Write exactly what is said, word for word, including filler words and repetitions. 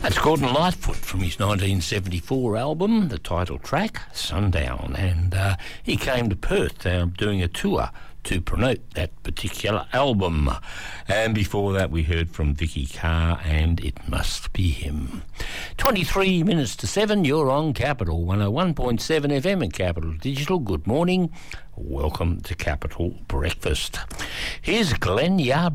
That's Gordon Lightfoot from his nineteen seventy-four album, the title track, Sundown. And uh, he came to Perth uh, doing a tour to promote that particular album. And before that we heard from Vicky Carr and It Must Be Him. twenty-three minutes to seven, you're on Capital one oh one point seven F M and Capital Digital. Good morning. Welcome to Capital Breakfast. Here's Glenn Yarbrough.